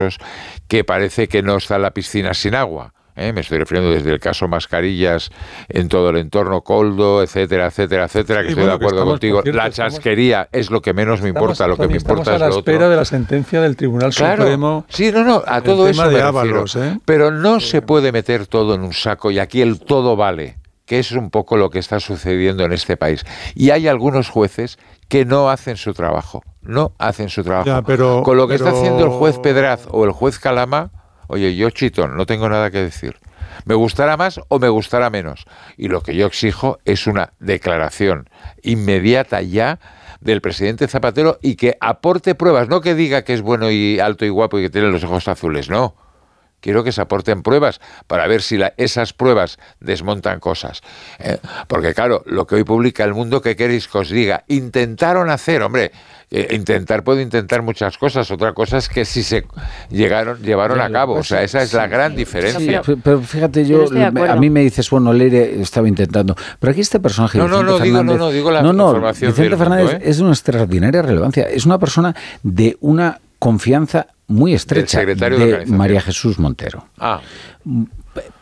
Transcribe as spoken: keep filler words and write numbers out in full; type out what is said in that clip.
que parece que no está la piscina sin agua. ¿Eh? Me estoy refiriendo desde el caso mascarillas en todo el entorno, Coldo, etcétera, etcétera, etcétera, que y estoy bueno, de acuerdo estamos, contigo. cierto, la chasquería estamos, es lo que menos me importa, lo que me importa es lo otro. Estamos a la espera de la sentencia del Tribunal claro, Supremo. Sí, no, no, a todo eso me refiero. Ábalos, ¿eh? Pero no sí. se puede meter todo en un saco y aquí el todo vale, que es un poco lo que está sucediendo en este país. Y hay algunos jueces que no hacen su trabajo, no hacen su trabajo. Ya, pero, Con lo que pero... está haciendo el juez Pedraz o el juez Calama, oye, yo chitón, no tengo nada que decir. Me gustará más o me gustará menos. Y lo que yo exijo es una declaración inmediata ya del presidente Zapatero y que aporte pruebas, no que diga que es bueno y alto y guapo y que tiene los ojos azules, no. Quiero que se aporten pruebas para ver si la, esas pruebas desmontan cosas. Eh, porque claro, lo que hoy publica El Mundo, ¿qué queréis que os diga? Intentaron hacer, hombre, eh, intentar puedo intentar muchas cosas, otra cosa es que si se llegaron llevaron ya, a cabo, pues, o sea, esa es sí, la gran diferencia. Sí, pero fíjate, yo a mí me dices, bueno, Leire estaba intentando, pero aquí este personaje no, no, no, Fernández, digo, no, no, digo la no, no, información Vicente del Fernández mundo, ¿eh? Es de una extraordinaria relevancia, es una persona de una confianza muy estrecha de, de María Jesús Montero. Ah.